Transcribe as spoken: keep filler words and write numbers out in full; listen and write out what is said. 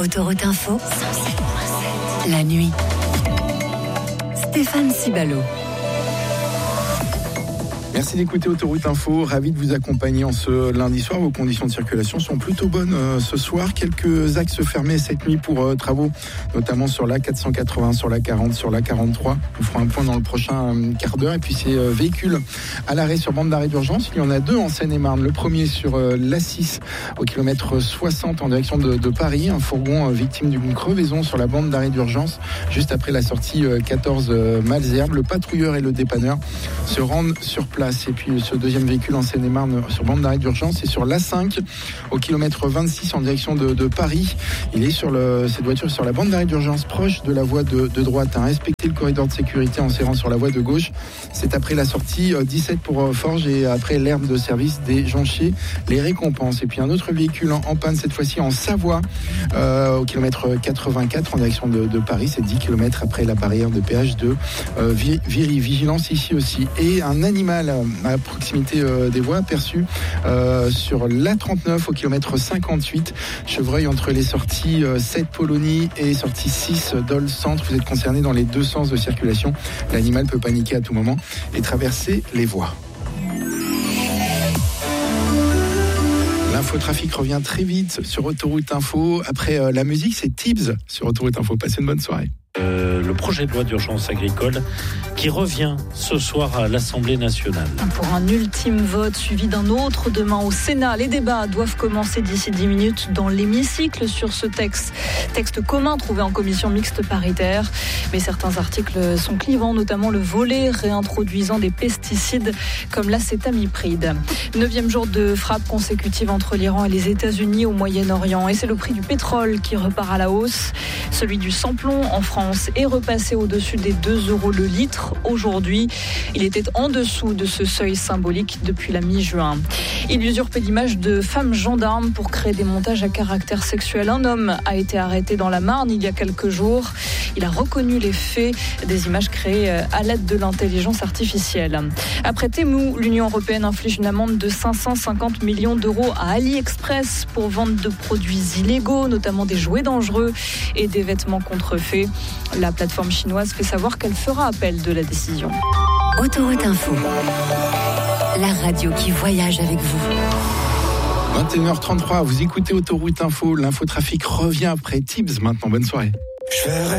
Autoroute Info, la nuit. Stéphane Cibalo. Merci d'écouter Autoroute Info, ravi de vous accompagner en ce lundi soir. Vos conditions de circulation sont plutôt bonnes euh, ce soir. Quelques axes fermés cette nuit pour euh, travaux, notamment sur l'A quatre cent quatre-vingts, sur l'A quarante, sur l'A quarante-trois. Nous ferons un point dans le prochain euh, quart d'heure. Et puis ces euh, véhicules à l'arrêt sur bande d'arrêt d'urgence, il y en a deux en Seine-et-Marne. Le premier sur euh, l'A six au kilomètre soixante en direction de, de Paris. Un fourgon euh, victime d'une crevaison sur la bande d'arrêt d'urgence juste après la sortie euh, quatorze euh, Malesherbes. Le patrouilleur et le dépanneur se rendent sur place. Et puis ce deuxième véhicule en Seine-et-Marne sur bande d'arrêt d'urgence est sur l'A cinq au kilomètre vingt-six en direction de, de Paris. Il est sur le, cette voiture sur la bande d'arrêt d'urgence proche de la voie de, de droite. Hein. Respecter le corridor de sécurité en serrant sur la voie de gauche. C'est après la sortie euh, dix-sept pour euh, Forges et après l'herbe de service des Jonchiers, les récompenses. Et puis un autre véhicule en, en panne, cette fois-ci en Savoie euh, au kilomètre quatre-vingt-quatre en direction de, de Paris. C'est dix kilomètres après la barrière de péage de euh, Viry. Vigilance ici aussi. Et un animal à proximité euh, des voies aperçu euh, sur l'A trente-neuf au kilomètre cinquante-huit, chevreuil entre les sorties euh, sept Polonie et sortie six Dole Centre. Vous êtes concerné dans les deux sens de circulation. L'animal peut paniquer à tout moment et traverser les voies. L'infotrafic revient très vite sur Autoroute Info. Après euh, la musique, c'est Tibbs sur Autoroute Info. Passez une bonne soirée. Euh, le projet de loi d'urgence agricole qui revient ce soir à l'Assemblée nationale. Pour un ultime vote suivi d'un autre demain au Sénat. Les débats doivent commencer d'ici dix minutes dans l'hémicycle sur ce texte. Texte commun trouvé en commission mixte paritaire. Mais certains articles sont clivants, notamment le volet réintroduisant des pesticides comme l'acétamipride. Neuvième jour de frappe consécutive entre l'Iran et les États-Unis au Moyen-Orient. Et c'est le prix du pétrole qui repart à la hausse. Celui du sans-plomb en France est repassé au-dessus des deux euros le litre aujourd'hui. Il était en dessous de ce seuil symbolique depuis la mi-juin. Il usurpait l'image de femmes gendarmes pour créer des montages à caractère sexuel. Un homme a été arrêté dans la Marne il y a quelques jours. Il a reconnu les faits, des images créées à l'aide de l'intelligence artificielle. Après Temu, l'Union européenne inflige une amende de cinq cent cinquante millions d'euros à AliExpress pour vente de produits illégaux, notamment des jouets dangereux et des vêtements contrefaits. La plateforme chinoise fait savoir qu'elle fera appel de la décision. Autoroute Info, la radio qui voyage avec vous. vingt et une heures trente-trois, vous écoutez Autoroute Info. L'infotrafic revient après Tibbs maintenant. Bonne soirée.